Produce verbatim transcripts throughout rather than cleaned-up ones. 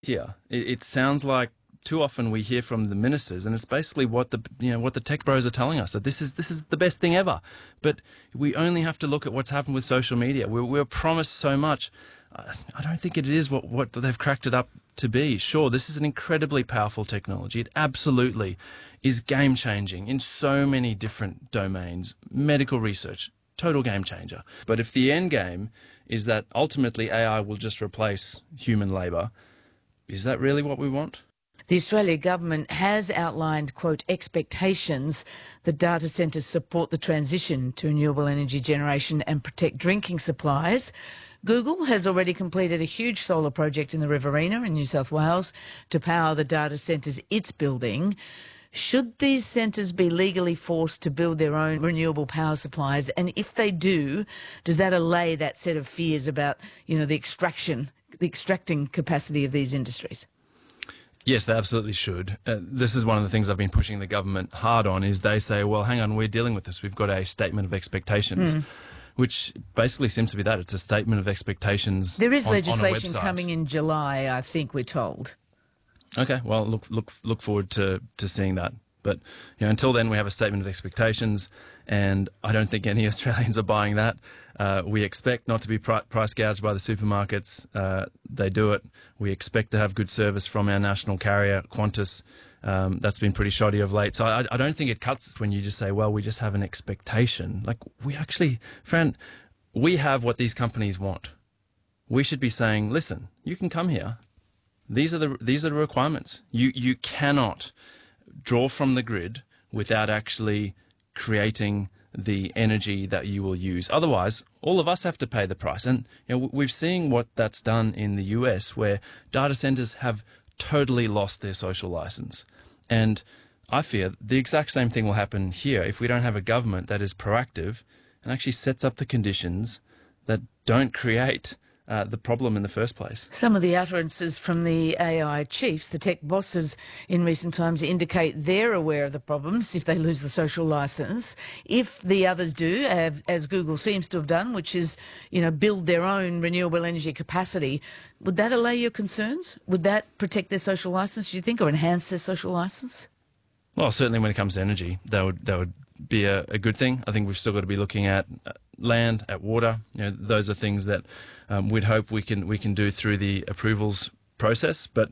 here. It, it sounds like too often we hear from the ministers, and it's basically what the you know what the tech bros are telling us, that this is this is the best thing ever. But we only have to look at what's happened with social media. We're, we're promised so much. I don't think it is what what they've cracked it up to be. Sure, this is an incredibly powerful technology. It absolutely is game changing in so many different domains. Medical research, total game changer. But if the end game is that ultimately A I will just replace human labour, is that really what we want? The Australian government has outlined, quote, expectations that data centres support the transition to renewable energy generation and protect drinking supplies. Google has already completed a huge solar project in the Riverina in New South Wales to power the data centres it's building. Should these centres be legally forced to build their own renewable power supplies? And if they do, does that allay that set of fears about, you know, the extraction, the extracting capacity of these industries? Yes, they absolutely should. Uh, this is one of the things I've been pushing the government hard on, is they say, well, hang on, we're dealing with this. We've got a statement of expectations, mm. which basically seems to be that. It's a statement of expectations. There is on, legislation on a coming in July, I think we're told. Okay, well, look look, look forward to, to seeing that. But you know, until then, we have a statement of expectations, and I don't think any Australians are buying that. Uh, we expect not to be pri price gouged by the supermarkets. Uh, they do it. We expect to have good service from our national carrier, Qantas. Um, that's been pretty shoddy of late. So I, I don't think it cuts when you just say, well, we just have an expectation. Like, we actually, friend, we have what these companies want. We should be saying, listen, you can come here. These are the these are the requirements. You you cannot draw from the grid without actually creating the energy that you will use. Otherwise, all of us have to pay the price. And you know, we've seen what that's done in the U S, where data centers have totally lost their social license. And I fear the exact same thing will happen here if we don't have a government that is proactive and actually sets up the conditions that don't create Uh, the problem in the first place. Some of the utterances from the A I chiefs, the tech bosses in recent times, indicate they're aware of the problems if they lose the social licence. If the others do, as Google seems to have done, which is, you know, build their own renewable energy capacity, would that allay your concerns? Would that protect their social licence, do you think, or enhance their social licence? Well, certainly when it comes to energy, that would that would be a, a good thing. I think we've still got to be looking at land, at water. You know, those are things that um, we'd hope we can we can do through the approvals process. But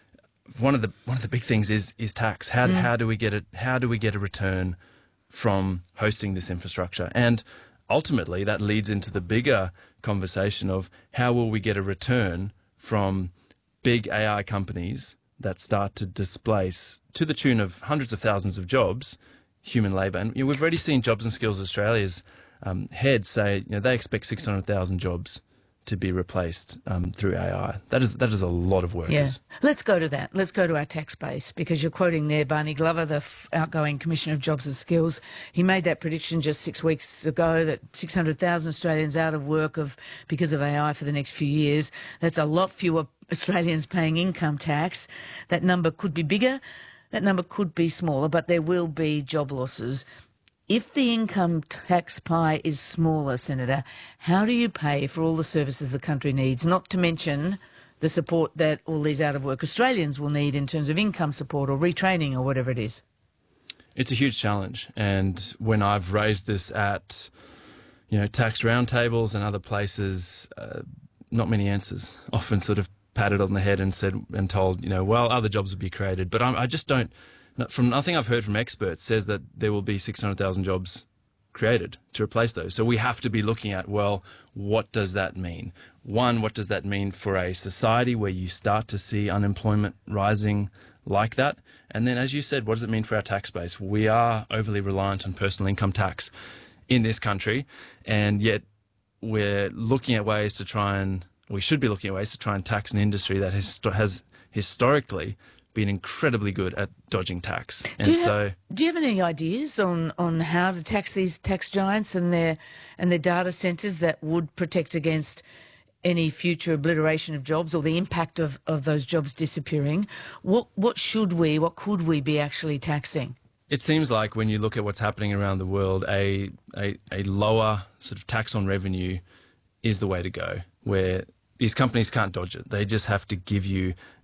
one of the one of the big things is is tax. How mm. how do we get it? How do we get a return from hosting this infrastructure? And ultimately, that leads into the bigger conversation of how will we get a return from big A I companies that start to displace, to the tune of hundreds of thousands of jobs, human labour. And you know, we've already seen Jobs and Skills Australia's um, head say, you know, they expect six hundred thousand jobs to be replaced um, through A I. That is that is a lot of workers. Yeah. Let's go to that. Let's go to our tax base, because you're quoting there Barney Glover, the f outgoing Commissioner of Jobs and Skills. He made that prediction just six weeks ago that six hundred thousand Australians out of work of because of A I for the next few years. That's a lot fewer Australians paying income tax. That number could be bigger. That number could be smaller, but there will be job losses. If the income tax pie is smaller, Senator, how do you pay for all the services the country needs, not to mention the support that all these out-of-work Australians will need in terms of income support or retraining or whatever it is? It's a huge challenge. And when I've raised this at, you know, tax roundtables and other places, uh, not many answers. Often sort of patted on the head and said and told, you know, well, other jobs will be created. But I, I just don't, from nothing I've heard from experts says that there will be six hundred thousand jobs created to replace those. So we have to be looking at, well, what does that mean? One, what does that mean for a society where you start to see unemployment rising like that? And then, as you said, what does it mean for our tax base? We are overly reliant on personal income tax in this country, and yet we're looking at ways to try and we should be looking at ways to try and tax an industry that has, has historically been incredibly good at dodging tax. And do you so, have, do you have any ideas on, on how to tax these tax giants and their and their data centres that would protect against any future obliteration of jobs or the impact of, of those jobs disappearing? What what should we, what could we be actually taxing? It seems like when you look at what's happening around the world, a, a, a lower sort of tax on revenue is the way to go, where these companies can't dodge it. They just have to give you